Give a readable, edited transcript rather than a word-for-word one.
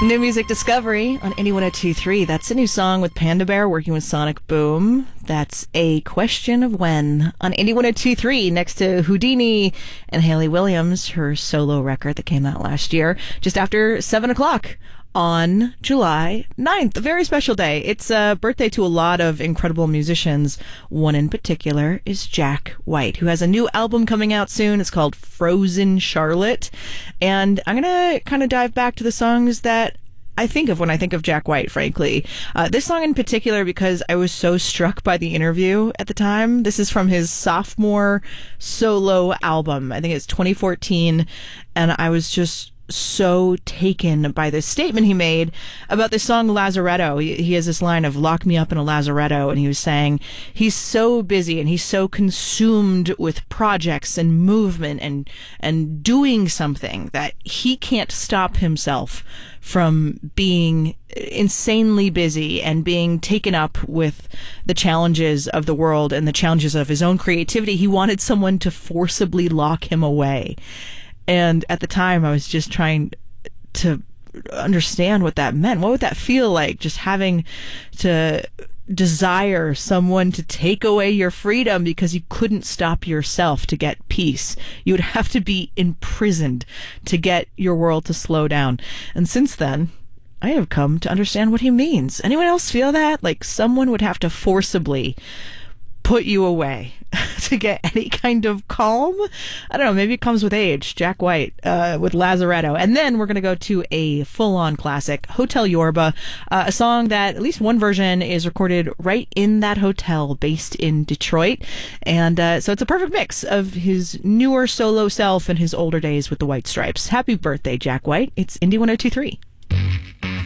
New music discovery on Indie 102.3. That's a new song with Panda Bear working with Sonic Boom. That's A Question of When on Indie 102.3 next to Houdini and Hayley Williams, her solo record that came out last year, just after 7 o'clock on July 9th. A very special day. It's a birthday to a lot of incredible musicians. One in particular is Jack White, who has a new album coming out soon. It's called Frozen Charlotte. And I'm going to kind of dive back to the songs that I think of when I think of Jack White, frankly. This song in particular, because I was so struck by the interview at the time. This is from his sophomore solo album. I think it's 2014. And I was just so taken by this statement he made about the song Lazaretto. He has this line of "lock me up in a lazaretto," and he was saying he's so busy and he's so consumed with projects and movement and doing something that he can't stop himself from being insanely busy and being taken up with the challenges of the world and the challenges of his own creativity. He wanted someone to forcibly lock him away. And at the time, I was just trying to understand what that meant. What would that feel like, just having to desire someone to take away your freedom because you couldn't stop yourself to get peace? You would have to be imprisoned to get your world to slow down. And since then, I have come to understand what he means. Anyone else feel that? Like someone would have to forcibly put you away to get any kind of calm? I don't know, maybe it comes with age. Jack White with Lazaretto. And then we're going to go to a full-on classic, Hotel Yorba, a song that at least one version is recorded right in that hotel based in Detroit. And so it's a perfect mix of his newer solo self and his older days with the White Stripes. Happy birthday, Jack White. It's Indie 102.3.